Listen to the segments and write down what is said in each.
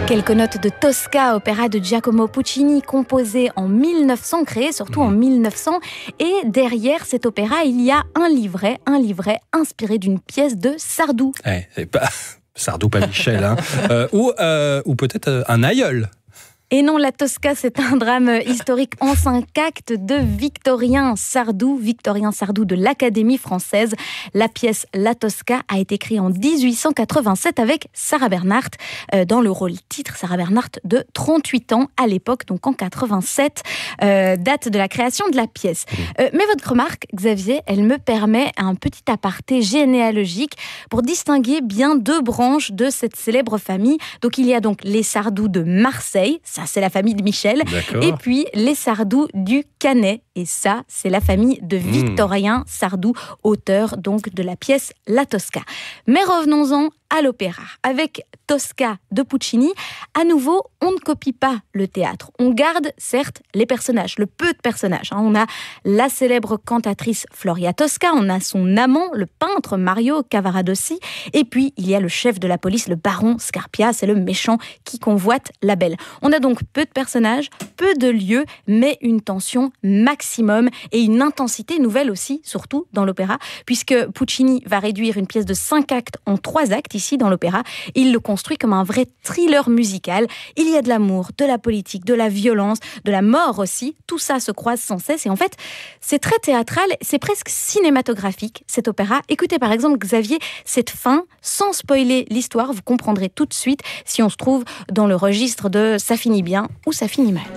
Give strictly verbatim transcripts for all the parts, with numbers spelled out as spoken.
Quelques notes de Tosca, opéra de Giacomo Puccini, composé en mille neuf cents, créé surtout en mille neuf cents. Et derrière cet opéra, il y a un livret, un livret inspiré d'une pièce de Sardou. Eh, c'est pas Sardou, pas Michel, hein. euh, ou, euh, ou peut-être euh, un aïeul. Et non, la Tosca, c'est un drame historique en cinq actes de Victorien Sardou, Victorien Sardou de l'Académie française. La pièce La Tosca a été créée en dix-huit cent quatre-vingt-sept avec Sarah Bernhardt euh, dans le rôle titre. Sarah Bernhardt de trente-huit ans à l'époque, donc en quatre-vingt-sept, euh, date de la création de la pièce. Euh, mais votre remarque, Xavier, elle me permet un petit aparté généalogique pour distinguer bien deux branches de cette célèbre famille. Donc il y a donc les Sardou de Marseille, ça c'est la famille de Michel, D'accord. et puis les Sardou du Canet, et ça c'est la famille de Victorien Sardou, auteur donc de la pièce La Tosca. Mais revenons-en à l'opéra. Avec Tosca de Puccini, à nouveau, on ne copie pas le théâtre. On garde, certes, les personnages, le peu de personnages. On a la célèbre cantatrice Floria Tosca, on a son amant, le peintre Mario Cavaradossi, et puis il y a le chef de la police, le baron Scarpia, c'est le méchant qui convoite la belle. On a donc peu de personnages, peu de lieux, mais une tension maximum et une intensité nouvelle aussi, surtout dans l'opéra, puisque Puccini va réduire une pièce de cinq actes en trois actes ici dans l'opéra. Il le construit comme un vrai thriller musical. Il y a de l'amour, de la politique, de la violence, de la mort aussi. Tout ça se croise sans cesse et en fait, c'est très théâtral, c'est presque cinématographique cet opéra. Écoutez par exemple, Xavier, cette fin, sans spoiler l'histoire, vous comprendrez tout de suite si on se trouve dans le registre de ça finit bien ou ça finit mal.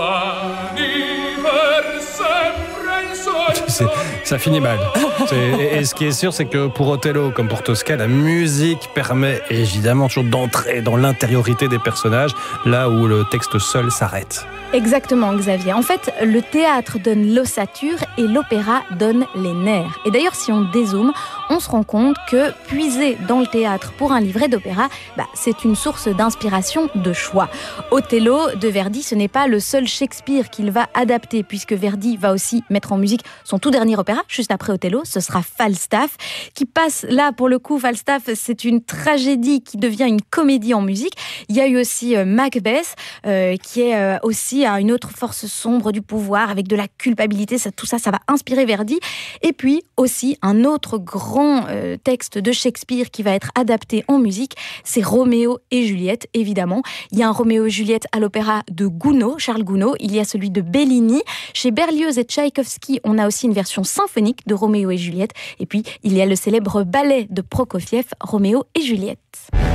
C'est, ça finit mal. C'est, et, et ce qui est sûr, c'est que pour Othello, comme pour Tosca, la musique permet évidemment toujours d'entrer dans l'intériorité des personnages, là où le texte seul s'arrête. Exactement, Xavier. En fait, le théâtre donne l'ossature et l'opéra donne les nerfs. Et d'ailleurs, si on dézoome, on se rend compte que puiser dans le théâtre pour un livret d'opéra, bah, c'est une source d'inspiration de choix. Othello de Verdi, ce n'est pas le seul Shakespeare qu'il va adapter, puisque Verdi va aussi mettre en musique son tout dernier opéra, juste après Othello, ce sera Falstaff, qui passe là, pour le coup, Falstaff, c'est une tragédie qui devient une comédie en musique. Il y a eu aussi euh, Macbeth, euh, qui est euh, aussi à une autre force sombre du pouvoir, avec de la culpabilité, ça, tout ça, ça va inspirer Verdi. Et puis aussi, un autre grand euh, texte de Shakespeare qui va être adapté en musique, c'est Roméo et Juliette, évidemment. Il y a un Roméo et Juliette à l'opéra de Gounod, Charles Gounod, il y a celui de Bellini. Chez Berlioz et Tchaïkovski, on a aussi une version symphonique de Roméo et Juliette. Et puis, il y a le célèbre ballet de Prokofiev, Roméo et Juliette.